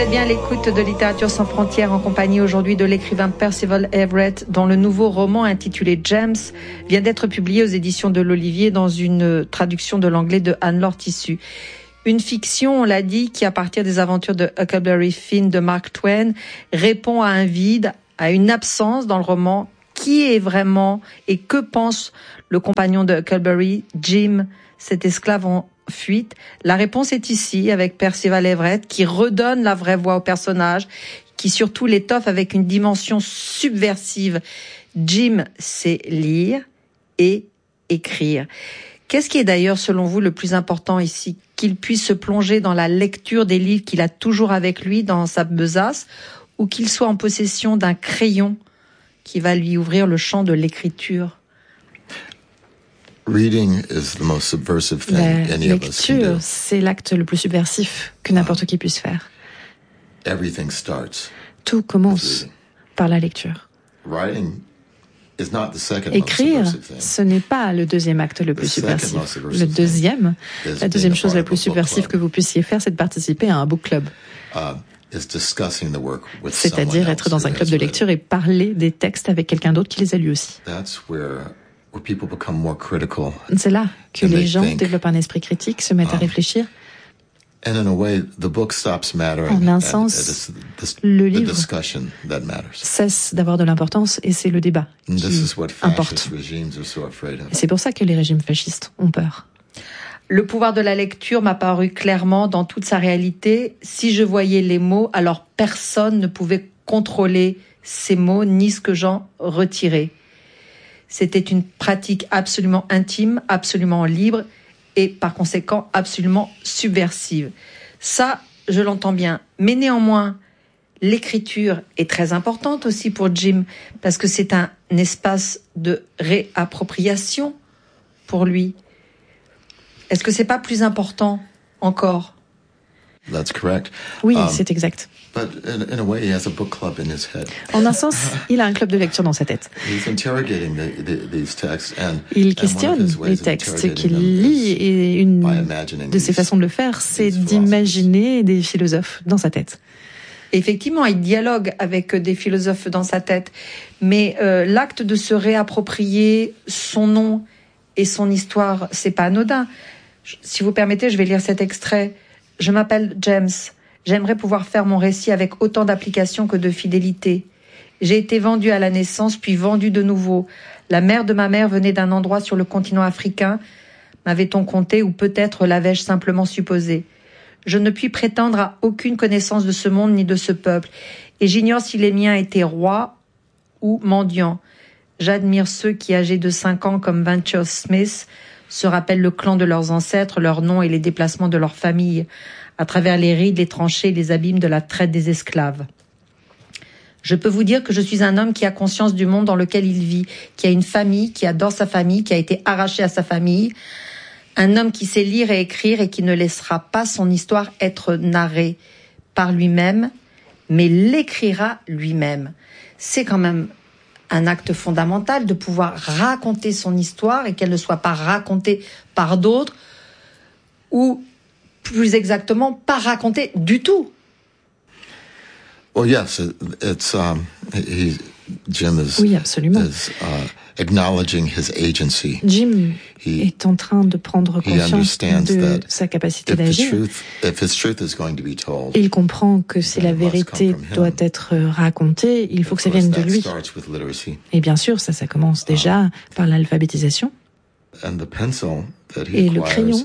êtes bien à l'écoute de Littérature sans frontières en compagnie aujourd'hui de l'écrivain Percival Everett, dont le nouveau roman intitulé James vient d'être publié aux éditions de l'Olivier dans une traduction de l'anglais de Anne-Laure Tissu. Une fiction, on l'a dit, qui à partir des aventures de Huckleberry Finn de Mark Twain répond à un vide, à une absence dans le roman. Qui est vraiment et que pense le compagnon de Huckleberry, Jim, cet esclave en fuite? La réponse est ici avec Percival Everett qui redonne la vraie voix au personnage, qui surtout l'étoffe avec une dimension subversive. Jim sait lire et écrire. Qu'est-ce qui est d'ailleurs selon vous le plus important ici? Qu'il puisse se plonger dans la lecture des livres qu'il a toujours avec lui dans sa besace, ou qu'il soit en possession d'un crayon qui va lui ouvrir le champ de l'écriture? La lecture, c'est l'acte le plus subversif que n'importe qui puisse faire. Tout commence par la lecture. Écrire, ce n'est pas le deuxième acte le plus subversif. La deuxième chose la plus subversive que vous puissiez faire, c'est de participer à un book club. C'est-à-dire être dans un club de lecture et parler des textes avec quelqu'un d'autre qui les a lus aussi. C'est là que les gens développent un esprit critique, se mettent à réfléchir. En un sens, le livre cesse d'avoir de l'importance et c'est le débat qui importe. Et c'est pour ça que les régimes fascistes ont peur. Le pouvoir de la lecture m'a paru clairement dans toute sa réalité. Si je voyais les mots, alors personne ne pouvait contrôler ces mots ni ce que j'en retirais. C'était une pratique absolument intime, absolument libre et par conséquent absolument subversive. Ça, je l'entends bien. Mais néanmoins, l'écriture est très importante aussi pour Jim parce que c'est un espace de réappropriation pour lui. Est-ce que c'est pas plus important encore? Oui, c'est exact. En un sens, il a un club de lecture dans sa tête. Il questionne les textes qu'il lit et une de ses façons de le faire, c'est d'imaginer des philosophes dans sa tête. Effectivement, il dialogue avec des philosophes dans sa tête, mais l'acte de se réapproprier son nom et son histoire, c'est pas anodin. Si vous permettez, je vais lire cet extrait. Je m'appelle James. J'aimerais pouvoir faire mon récit avec autant d'application que de fidélité. J'ai été vendu à la naissance, puis vendu de nouveau. La mère de ma mère venait d'un endroit sur le continent africain. M'avait-on compté, ou peut-être l'avais-je simplement supposé? Je ne puis prétendre à aucune connaissance de ce monde ni de ce peuple, et j'ignore si les miens étaient rois ou mendiants. J'admire ceux qui, âgés de 5 ans comme Venture Smith, se rappellent le clan de leurs ancêtres, leurs noms et les déplacements de leurs familles, à travers les rides, les tranchées, les abîmes de la traite des esclaves. Je peux vous dire que je suis un homme qui a conscience du monde dans lequel il vit, qui a une famille, qui adore sa famille, qui a été arraché à sa famille, un homme qui sait lire et écrire et qui ne laissera pas son histoire être narrée par lui-même, mais l'écrira lui-même. C'est quand même un acte fondamental de pouvoir raconter son histoire et qu'elle ne soit pas racontée par d'autres ou plus exactement pas racontée du tout. Well, yes, Jim is, oui, absolument. Acknowledging his agency. Jim est en train de prendre conscience de sa capacité d'agir. Il comprend que si la vérité doit être racontée, il faut que ça vienne de lui. Et bien sûr, ça commence déjà par l'alphabétisation. Et le crayon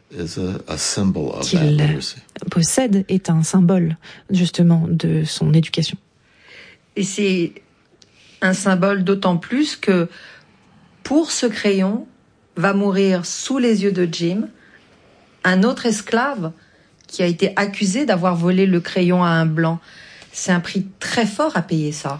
qu'il possède est un symbole, justement, de son éducation. Et c'est un symbole d'autant plus que, pour ce crayon, va mourir sous les yeux de Jim un autre esclave qui a été accusé d'avoir volé le crayon à un blanc. C'est un prix très fort à payer, ça.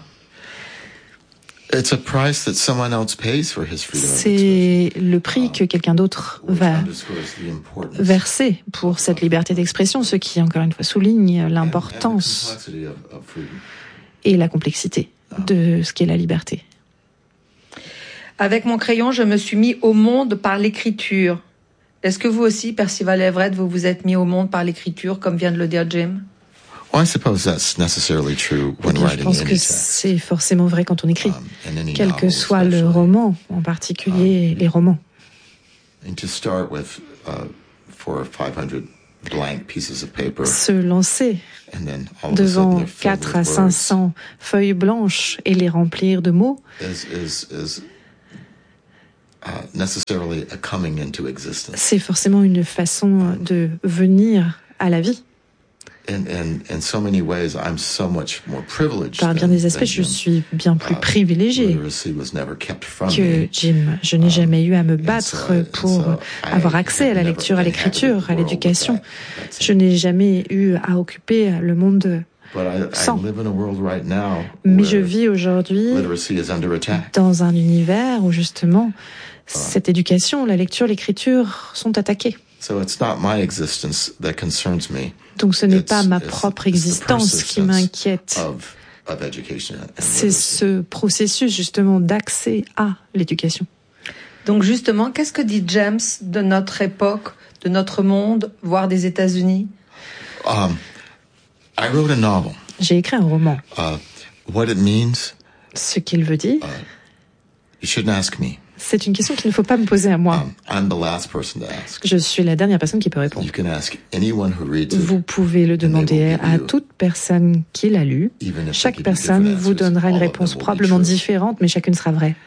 C'est le prix que quelqu'un d'autre va verser pour cette liberté d'expression, ce qui, encore une fois, souligne l'importance et la complexité de ce qu'est la liberté. Avec mon crayon, je me suis mis au monde par l'écriture. Est-ce que vous aussi, Percival Everett, vous vous êtes mis au monde par l'écriture, comme vient de le dire Jim? Je pense que c'est forcément vrai quand on écrit, quel que soit le roman, en particulier les romans. Se lancer devant 400 à 500 feuilles blanches et les remplir de mots c'est forcément une façon de venir à la vie. Par bien des aspects, je suis bien plus privilégié que Jim. Je n'ai jamais eu à me battre pour avoir accès à la lecture, à l'écriture, à l'éducation. Je n'ai jamais eu à occuper le monde sans. Mais je vis aujourd'hui dans un univers où justement cette éducation, la lecture, l'écriture sont attaquées. Donc ce n'est pas ma propre existence qui m'inquiète. C'est ce processus justement d'accès à l'éducation. Donc justement, qu'est-ce que dit James de notre époque, de notre monde, voire des États-Unis? J'ai écrit un roman. Ce qu'il veut dire, c'est une question qu'il ne faut pas me poser à moi. Je suis la dernière personne qui peut répondre. Vous pouvez le demander à toute personne qui l'a lu. Chaque personne vous donnera une réponse probablement différente, mais chacune sera vraie.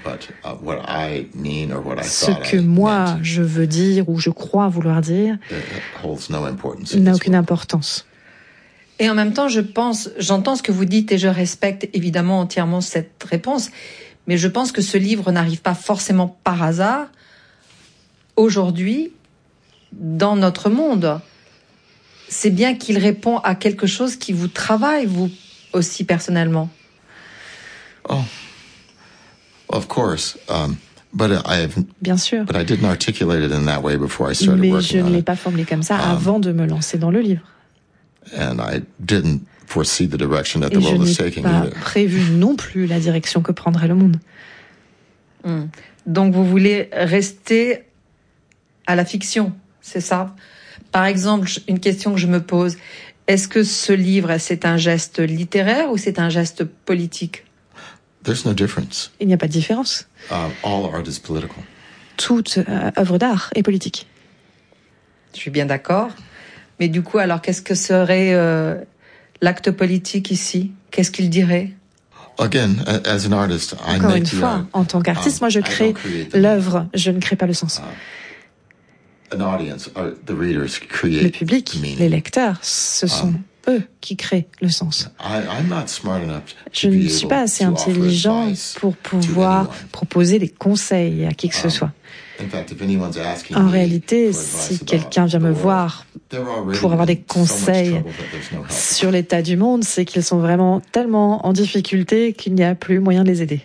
Ce que moi je veux dire ou je crois vouloir dire n'a aucune importance. Et en même temps, j'entends ce que vous dites et je respecte évidemment entièrement cette réponse. Mais je pense que ce livre n'arrive pas forcément par hasard aujourd'hui dans notre monde. C'est bien qu'il répond à quelque chose qui vous travaille, vous aussi personnellement. Oh, of course. Bien sûr. But I didn't articulate it in that way before I started working on it. Mais je ne l'ai pas formulé comme ça avant de me lancer dans le livre. And I didn't foresee the direction that the world is taking. Et je n'ai pas prévu non plus la direction que prendrait le monde. Donc vous voulez rester à la fiction, c'est ça? Par exemple, une question que je me pose, est-ce que ce livre, c'est un geste littéraire ou c'est un geste politique? There's no difference. Il n'y a pas de différence. All art is political. Toute œuvre d'art est politique. Je suis bien d'accord. Mais du coup, alors, qu'est-ce que serait l'acte politique ici? Qu'est-ce qu'il dirait? Again, as an artist, I Encore make une the fois, art. en tant qu'artiste, moi je crée l'œuvre, je ne crée pas le sens. An audience, the readers create le public, meaning. Les lecteurs, ce sont eux qui créent le sens. Je ne suis pas assez intelligent pour pouvoir proposer des conseils à qui que ce soit. En réalité, si quelqu'un vient me voir pour avoir des conseils sur l'état du monde, c'est qu'ils sont vraiment tellement en difficulté qu'il n'y a plus moyen de les aider.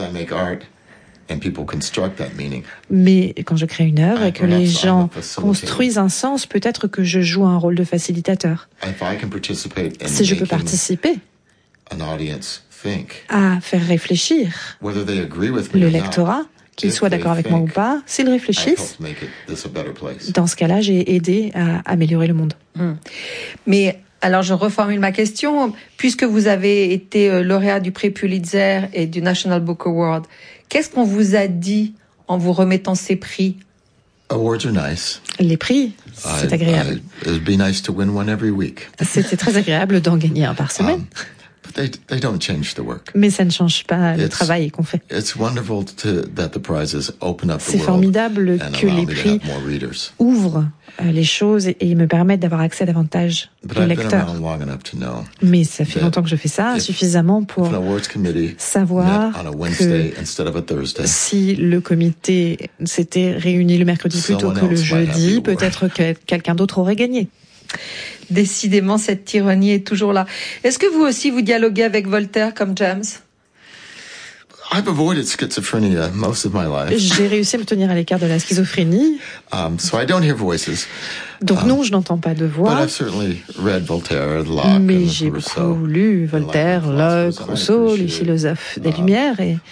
Mais quand je crée une œuvre et que les gens construisent un sens, peut-être que je joue un rôle de facilitateur. Si je peux participer à faire réfléchir le lectorat, qu'ils soient d'accord avec moi ou pas, s'ils réfléchissent, dans ce cas-là, j'ai aidé à améliorer le monde. Mais alors, je reformule ma question. Puisque vous avez été lauréat du prix Pulitzer et du National Book Award, qu'est-ce qu'on vous a dit en vous remettant ces prix? Les prix, c'est agréable. C'était très agréable d'en gagner un par semaine. Mais ça ne change pas le travail qu'on fait. C'est formidable que les prix ouvrent les choses et me permettent d'avoir accès à davantage de lecteurs. Mais ça fait longtemps que je fais ça, suffisamment pour savoir que si le comité s'était réuni le mercredi plutôt que le jeudi, peut-être que quelqu'un d'autre aurait gagné. Décidément, cette ironie est toujours là. Est-ce que vous aussi, vous dialoguez avec Voltaire comme James? J'ai réussi à me tenir à l'écart de la schizophrénie. Donc non, je n'entends pas de voix. Mais j'ai beaucoup lu Voltaire, Locke, Rousseau, les philosophes des Lumières, et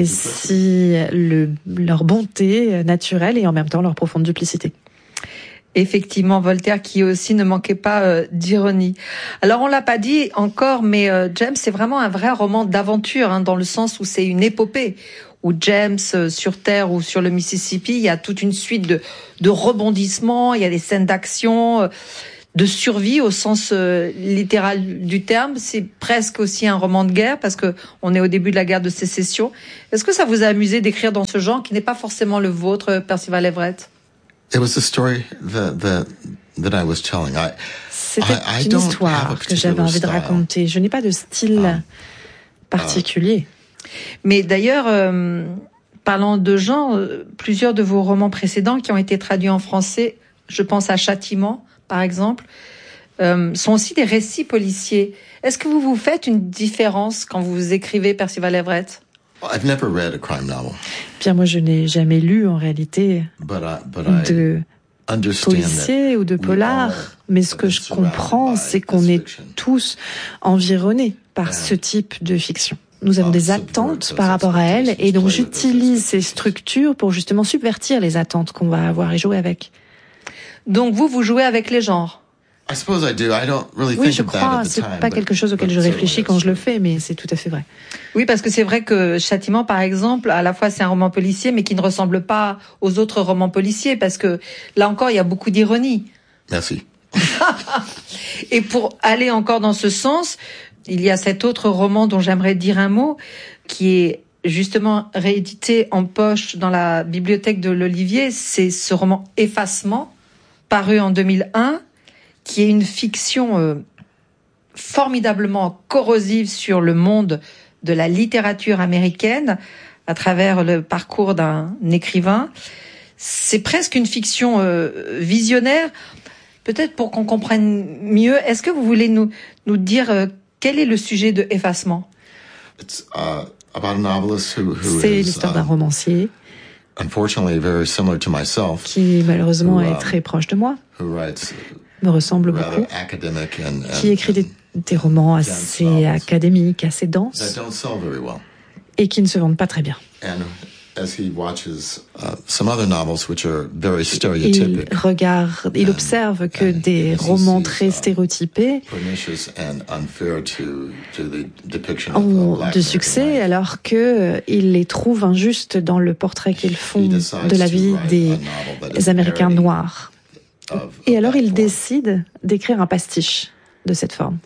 j'apprécie leur bonté naturelle et en même temps leur profonde duplicité. Effectivement, Voltaire qui aussi ne manquait pas d'ironie. Alors on l'a pas dit encore, mais James c'est vraiment un vrai roman d'aventure, dans le sens où c'est une épopée. Où James, sur Terre ou sur le Mississippi, il y a toute une suite de rebondissements, il y a des scènes d'action, de survie au sens littéral du terme. C'est presque aussi un roman de guerre parce que on est au début de la guerre de sécession. Est-ce que ça vous a amusé d'écrire dans ce genre qui n'est pas forcément le vôtre, Percival Everett? It was a story that I was telling. C'était une histoire que j'avais envie de raconter. Je n'ai pas de style particulier. Mais d'ailleurs, parlant de genre, plusieurs de vos romans précédents qui ont été traduits en français, je pense à Châtiment, par exemple, sont aussi des récits policiers. Est-ce que vous faites une différence quand vous écrivez Percival Everett? I've never read a crime novel. Bien, moi, je n'ai jamais lu en réalité de policier ou de polar, mais ce que je comprends, c'est qu'on est tous environnés par ce type de fiction. Nous avons des attentes par rapport à elle, et donc j'utilise ces structures pour justement subvertir les attentes qu'on va avoir et jouer avec. Donc vous jouez avec les genres? Oui, je crois, c'est pas quelque chose auquel je réfléchis quand je le fais, mais c'est tout à fait vrai. Oui, parce que c'est vrai que Châtiment, par exemple, à la fois c'est un roman policier, mais qui ne ressemble pas aux autres romans policiers, parce que là encore, il y a beaucoup d'ironie. Merci. Et pour aller encore dans ce sens, il y a cet autre roman dont j'aimerais dire un mot, qui est justement réédité en poche dans la bibliothèque de l'Olivier. C'est ce roman Effacement, paru en 2001, qui est une fiction formidablement corrosive sur le monde de la littérature américaine à travers le parcours d'un écrivain. C'est presque une fiction visionnaire. Peut-être pour qu'on comprenne mieux, est-ce que vous voulez nous dire quel est le sujet de Effacement? C'est l'histoire d'un romancier qui malheureusement est très proche de moi, me ressemble beaucoup, qui écrit des romans assez académiques, assez denses, et qui ne se vendent pas très bien. Il observe que des romans très stéréotypés ont de succès, alors qu'il les trouve injustes dans le portrait qu'ils font de la vie des Américains noirs. Et alors il décide d'écrire un pastiche de cette forme.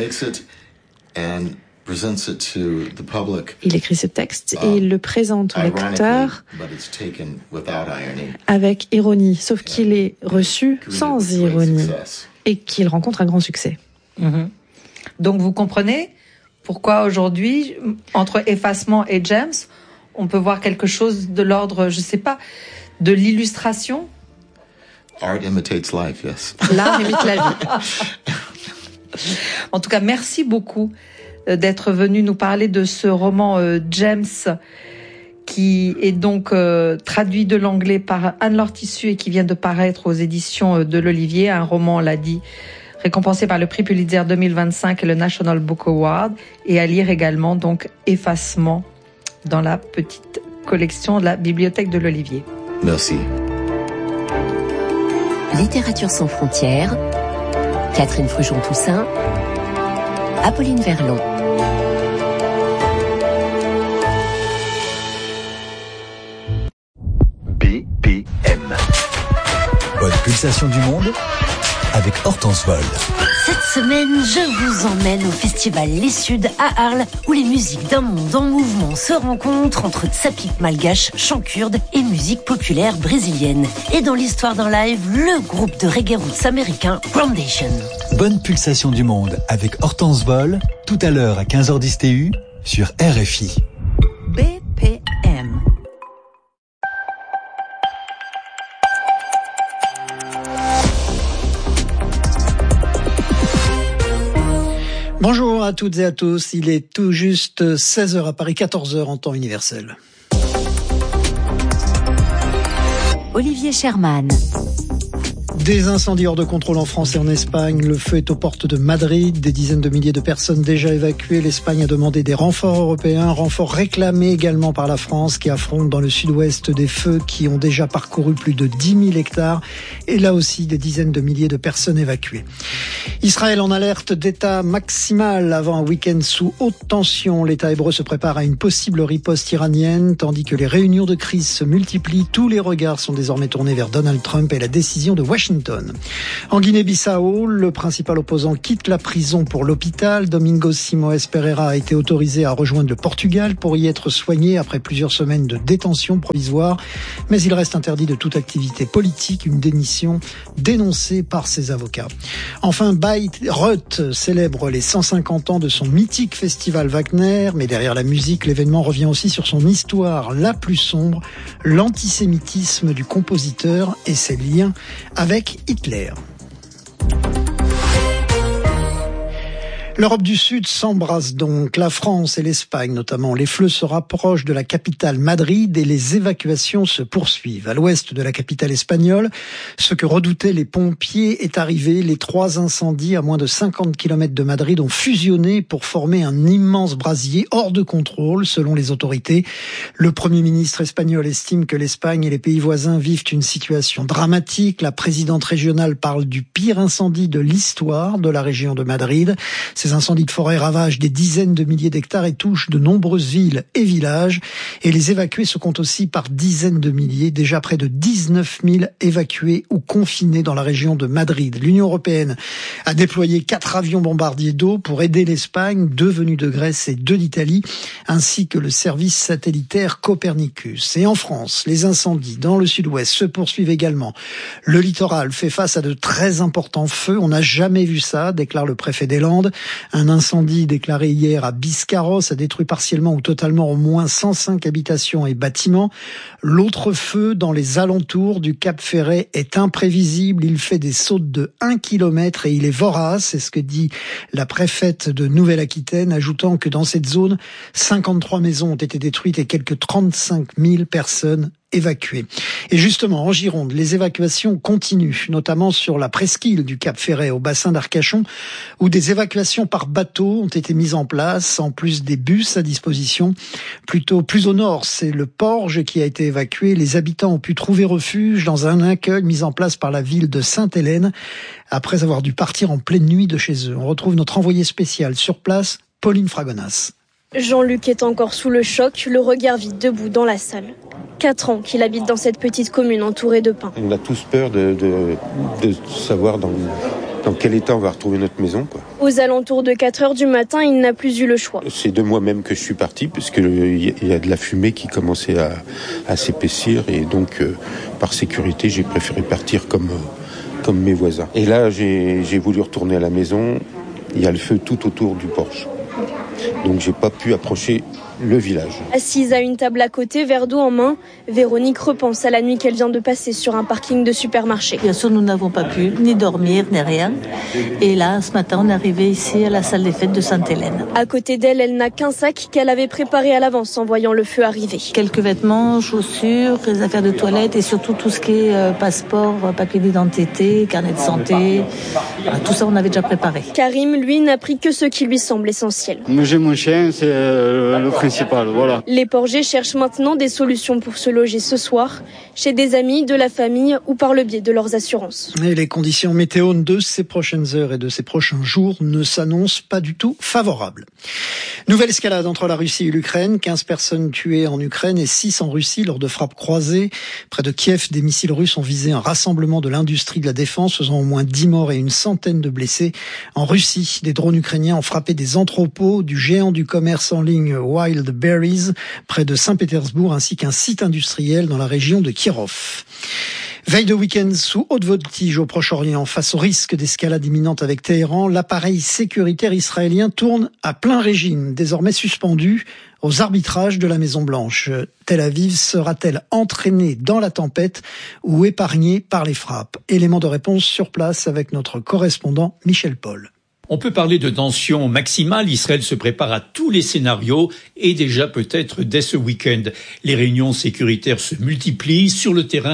Il écrit ce texte et il le présente au lecteur avec ironie, sauf qu'il est reçu sans ironie et qu'il rencontre un grand succès. Mm-hmm. Donc vous comprenez pourquoi aujourd'hui, entre Effacement et James, on peut voir quelque chose de l'ordre, je sais pas, de l'illustration? Art imitates life, yes. L'art imite la vie. En tout cas, merci beaucoup d'être venu nous parler de ce roman James, qui est donc traduit de l'anglais par Anne-Laure Tissu et qui vient de paraître aux éditions de l'Olivier. Un roman, on l'a dit, récompensé par le prix Pulitzer 2025 et le National Book Award, et à lire également donc Effacement dans la petite collection de la bibliothèque de l'Olivier. Merci. Littérature sans frontières, Catherine Fruchon-Toussaint, Apolline Verlon. BPM. Bonne pulsation du monde avec Hortense Vol. Cette semaine, je vous emmène au festival Les Suds à Arles, où les musiques d'un monde en mouvement se rencontrent entre tsapic malgache, chant kurde et musique populaire brésilienne. Et dans l'histoire d'un live, le groupe de reggae roots américain Groundation. Bonne pulsation du monde avec Hortense Vol, tout à l'heure à 15h10 TU sur RFI. BPM. Bonjour à toutes et à tous, il est tout juste 16h à Paris, 14h en temps universel. Olivier Sherman. Des incendies hors de contrôle en France et en Espagne. Le feu est aux portes de Madrid. Des dizaines de milliers de personnes déjà évacuées. L'Espagne a demandé des renforts européens, renforts réclamés également par la France qui affronte dans le sud-ouest des feux qui ont déjà parcouru plus de 10 000 hectares. Et là aussi, des dizaines de milliers de personnes évacuées. Israël en alerte d'état maximal avant un week-end sous haute tension. L'État hébreu se prépare à une possible riposte iranienne, tandis que les réunions de crise se multiplient. Tous les regards sont désormais tournés vers Donald Trump et la décision de Washington. En Guinée-Bissau, le principal opposant quitte la prison pour l'hôpital. Domingos Simoes Pereira a été autorisé à rejoindre le Portugal pour y être soigné après plusieurs semaines de détention provisoire. Mais il reste interdit de toute activité politique, une démission dénoncée par ses avocats. Enfin, Bayreuth célèbre les 150 ans de son mythique festival Wagner. Mais derrière la musique, l'événement revient aussi sur son histoire la plus sombre, l'antisémitisme du compositeur et ses liens avec Hitler. L'Europe du Sud s'embrasse donc, la France et l'Espagne notamment. Les feux se rapprochent de la capitale Madrid et les évacuations se poursuivent. À l'ouest de la capitale espagnole, ce que redoutaient les pompiers est arrivé. Les 3 incendies à moins de 50 km de Madrid ont fusionné pour former un immense brasier hors de contrôle, selon les autorités. Le Premier ministre espagnol estime que l'Espagne et les pays voisins vivent une situation dramatique. La présidente régionale parle du pire incendie de l'histoire de la région de Madrid. Ces incendies de forêt ravagent des dizaines de milliers d'hectares et touchent de nombreuses villes et villages. Et les évacués se comptent aussi par dizaines de milliers. Déjà près de 19 000 évacués ou confinés dans la région de Madrid. L'Union européenne a déployé 4 avions bombardiers d'eau pour aider l'Espagne, 2 venus de Grèce et 2 d'Italie, ainsi que le service satellitaire Copernicus. Et en France, les incendies dans le sud-ouest se poursuivent également. Le littoral fait face à de très importants feux. On n'a jamais vu ça, déclare le préfet des Landes. Un incendie déclaré hier à Biscarrosse a détruit partiellement ou totalement au moins 105 habitations et bâtiments. L'autre feu dans les alentours du Cap Ferret est imprévisible. Il fait des sautes de 1 km et il est vorace. C'est ce que dit la préfète de Nouvelle-Aquitaine, ajoutant que dans cette zone, 53 maisons ont été détruites et quelques 35 000 personnes évacués. Et justement, en Gironde, les évacuations continuent, notamment sur la presqu'île du Cap Ferret au bassin d'Arcachon, où des évacuations par bateau ont été mises en place, en plus des bus à disposition. Plutôt plus au nord, c'est le Porge qui a été évacué. Les habitants ont pu trouver refuge dans un accueil mis en place par la ville de Sainte-Hélène, après avoir dû partir en pleine nuit de chez eux. On retrouve notre envoyé spécial sur place, Pauline Fragonas. Jean-Luc est encore sous le choc, le regard vide debout dans la salle. 4 ans qu'il habite dans cette petite commune entourée de pins. On a tous peur de savoir dans quel état on va retrouver notre maison, quoi. Aux alentours de 4 heures du matin, il n'a plus eu le choix. C'est de moi-même que je suis parti, parce qu'il y a de la fumée qui commençait à s'épaissir, et donc par sécurité, j'ai préféré partir comme mes voisins. Et là, j'ai voulu retourner à la maison. Il y a le feu tout autour du porche. Donc j'ai pas pu approcher le village. Assise à une table à côté, verre d'eau en main, Véronique repense à la nuit qu'elle vient de passer sur un parking de supermarché. Bien sûr, nous n'avons pas pu ni dormir, ni rien. Et là, ce matin, on est arrivé ici à la salle des fêtes de Sainte-Hélène. À côté d'elle, elle n'a qu'un sac qu'elle avait préparé à l'avance en voyant le feu arriver. Quelques vêtements, chaussures, les affaires de toilette et surtout tout ce qui est passeport, papier d'identité, carnet de santé. Voilà, tout ça, on avait déjà préparé. Karim, lui, n'a pris que ce qui lui semble essentiel. J'ai mon chien, c'est le principal, voilà. Les Porgers cherchent maintenant des solutions pour se loger ce soir, chez des amis, de la famille ou par le biais de leurs assurances. Et les conditions météo de ces prochaines heures et de ces prochains jours ne s'annoncent pas du tout favorables. Nouvelle escalade entre la Russie et l'Ukraine. 15 personnes tuées en Ukraine et 6 en Russie lors de frappes croisées. Près de Kiev, des missiles russes ont visé un rassemblement de l'industrie de la défense, faisant au moins 10 morts et une centaine de blessés. En Russie, des drones ukrainiens ont frappé des entrepôts du géant du commerce en ligne Wild Berries, près de Saint-Pétersbourg, ainsi qu'un site industriel dans la région de Kirov. Veille de week-end sous haute voltige au Proche-Orient, face au risque d'escalade imminente avec Téhéran, l'appareil sécuritaire israélien tourne à plein régime, désormais suspendu aux arbitrages de la Maison-Blanche. Tel Aviv sera-t-elle entraînée dans la tempête ou épargnée par les frappes? Élément de réponse sur place avec notre correspondant Michel Paul. On peut parler de tension maximale. Israël se prépare à tous les scénarios et déjà peut-être dès ce week-end. Les réunions sécuritaires se multiplient. Sur le terrain,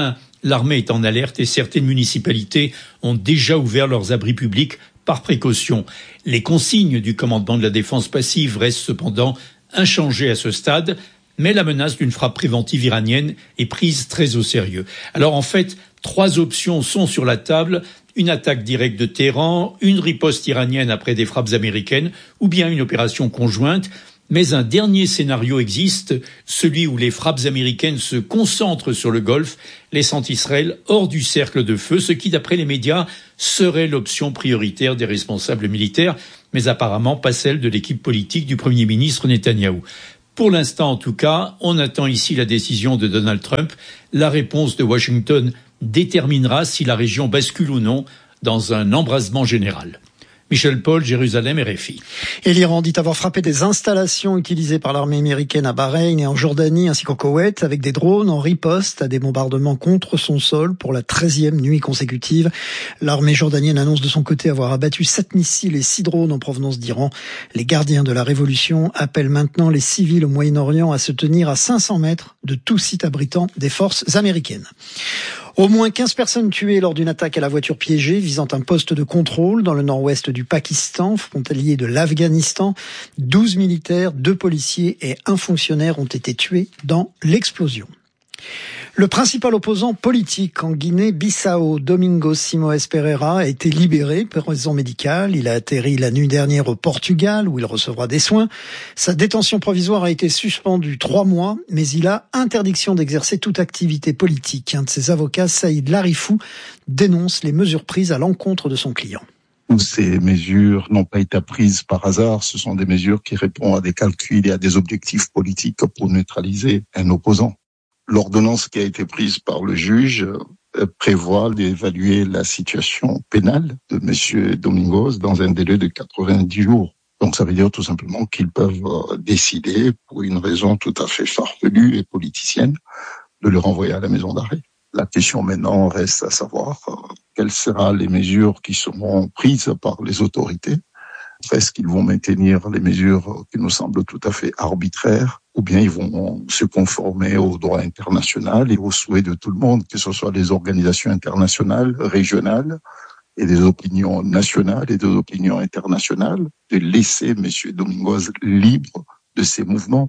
l'armée est en alerte et certaines municipalités ont déjà ouvert leurs abris publics par précaution. Les consignes du commandement de la défense passive restent cependant inchangées à ce stade, mais la menace d'une frappe préventive iranienne est prise très au sérieux. Alors en fait, 3 options sont sur la table: une attaque directe de Téhéran, une riposte iranienne après des frappes américaines, ou bien une opération conjointe. Mais un dernier scénario existe, celui où les frappes américaines se concentrent sur le Golfe, laissant Israël hors du cercle de feu, ce qui, d'après les médias, serait l'option prioritaire des responsables militaires, mais apparemment pas celle de l'équipe politique du Premier ministre Netanyahou. Pour l'instant, en tout cas, on attend ici la décision de Donald Trump. La réponse de Washington déterminera si la région bascule ou non dans un embrasement général. Michel Paul, Jérusalem, RFI. Et l'Iran dit avoir frappé des installations utilisées par l'armée américaine à Bahreïn et en Jordanie ainsi qu'au Koweït avec des drones en riposte à des bombardements contre son sol pour la 13e nuit consécutive. L'armée jordanienne annonce de son côté avoir abattu 7 missiles et 6 drones en provenance d'Iran. Les gardiens de la révolution appellent maintenant les civils au Moyen-Orient à se tenir à 500 mètres de tout site abritant des forces américaines. Au moins 15 personnes tuées lors d'une attaque à la voiture piégée visant un poste de contrôle dans le nord-ouest du Pakistan, frontalier de l'Afghanistan. 12 militaires, 2 policiers et 1 fonctionnaire ont été tués dans l'explosion. Le principal opposant politique en Guinée-Bissau, Domingos Simões Pereira, a été libéré pour raison médicale. Il a atterri la nuit dernière au Portugal, où il recevra des soins. Sa détention provisoire a été suspendue 3 mois, mais il a interdiction d'exercer toute activité politique. Un de ses avocats, Saïd Larifou, dénonce les mesures prises à l'encontre de son client. Ces mesures n'ont pas été prises par hasard. Ce sont des mesures qui répondent à des calculs et à des objectifs politiques pour neutraliser un opposant. L'ordonnance qui a été prise par le juge prévoit d'évaluer la situation pénale de M. Domingos dans un délai de 90 jours. Donc ça veut dire tout simplement qu'ils peuvent décider, pour une raison tout à fait farfelue et politicienne, de le renvoyer à la maison d'arrêt. La question maintenant reste à savoir quelles seront les mesures qui seront prises par les autorités. Est-ce qu'ils vont maintenir les mesures qui nous semblent tout à fait arbitraires, ou bien ils vont se conformer au droit international et aux souhaits de tout le monde, que ce soit des organisations internationales, régionales, et des opinions nationales et des opinions internationales, de laisser M. Domingos libre de ses mouvements.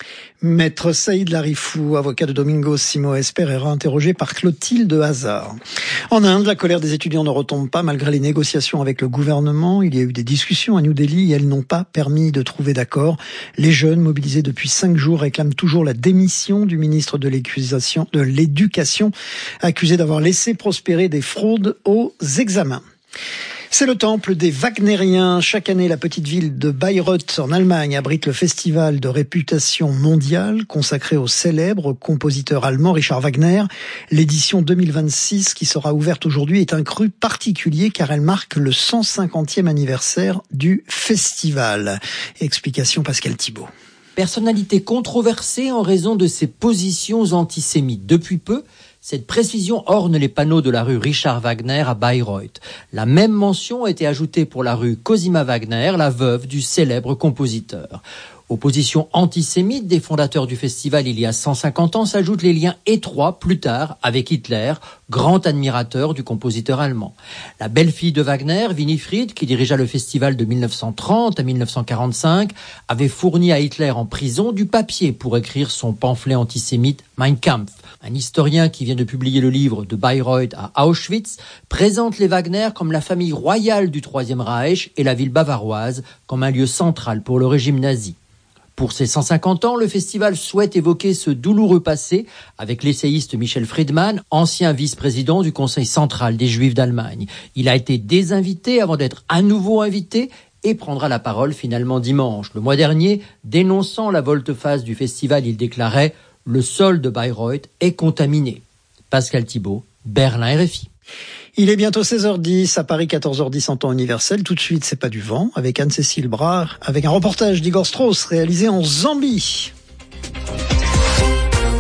Maître Saïd Larifou, avocat de Domingos Simões Pereira, interrogé par Clotilde Hazard. En Inde, la colère des étudiants ne retombe pas malgré les négociations avec le gouvernement. Il y a eu des discussions à New Delhi et elles n'ont pas permis de trouver d'accord. Les jeunes, mobilisés depuis 5 jours, réclament toujours la démission du ministre de l'Éducation, accusé d'avoir laissé prospérer des fraudes aux examens. C'est le temple des Wagnériens. Chaque année, la petite ville de Bayreuth, en Allemagne, abrite le festival de réputation mondiale consacré au célèbre compositeur allemand Richard Wagner. L'édition 2026, qui sera ouverte aujourd'hui, est un cru particulier car elle marque le 150e anniversaire du festival. Explication Pascal Thibault. Personnalité controversée en raison de ses positions antisémites. Depuis peu, cette précision orne les panneaux de la rue Richard Wagner à Bayreuth. La même mention a été ajoutée pour la rue Cosima Wagner, la veuve du célèbre compositeur. Aux positions antisémites des fondateurs du festival il y a 150 ans s'ajoutent les liens étroits, plus tard, avec Hitler, grand admirateur du compositeur allemand. La belle-fille de Wagner, Winifred, qui dirigea le festival de 1930 à 1945, avait fourni à Hitler en prison du papier pour écrire son pamphlet antisémite Mein Kampf. Un historien qui vient de publier le livre de Bayreuth à Auschwitz présente les Wagner comme la famille royale du Troisième Reich et la ville bavaroise comme un lieu central pour le régime nazi. Pour ses 150 ans, le festival souhaite évoquer ce douloureux passé avec l'essayiste Michel Friedman, ancien vice-président du Conseil central des Juifs d'Allemagne. Il a été désinvité avant d'être à nouveau invité et prendra la parole finalement dimanche. Le mois dernier, dénonçant la volte-face du festival, il déclarait « Le sol de Bayreuth est contaminé ». Pascal Thibault, Berlin, RFI. Il est bientôt 16h10, à Paris 14h10 en temps universel. Tout de suite, c'est pas du vent, avec Anne-Cécile Brard, avec un reportage d'Igor Strauss réalisé en Zambie.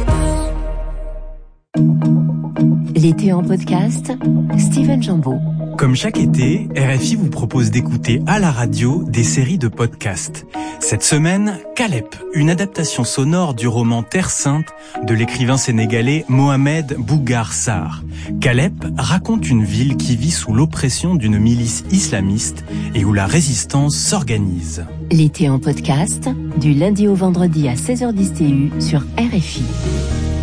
L'été en podcast, Steven Jambeau. Comme chaque été, RFI vous propose d'écouter à la radio des séries de podcasts. Cette semaine, Calep, une adaptation sonore du roman Terre Sainte de l'écrivain sénégalais Mohamed Bougar Sarr. Calep raconte une ville qui vit sous l'oppression d'une milice islamiste et où la résistance s'organise. L'été en podcast, du lundi au vendredi à 16h10 TU sur RFI.